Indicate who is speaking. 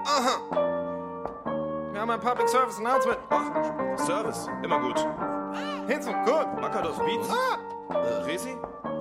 Speaker 1: Aha. Wir haben ein Public Service Announcement.
Speaker 2: Ach, Service. Immer gut.
Speaker 1: Hinzu, gut.
Speaker 2: Makados Beats. Resi?